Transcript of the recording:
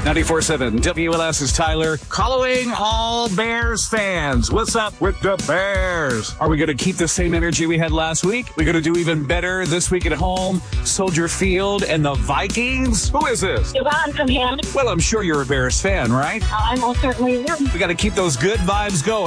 94.7 WLS is Tyler. Calling all Bears fans. What's up with the Bears? Are we going to keep the same energy we had last week? We're going to do even better this week at home. Soldier Field and the Vikings? Who is this? Yvonne from Hammond. Well, I'm sure you're a Bears fan, right? I most certainly am. We got to keep those good vibes going.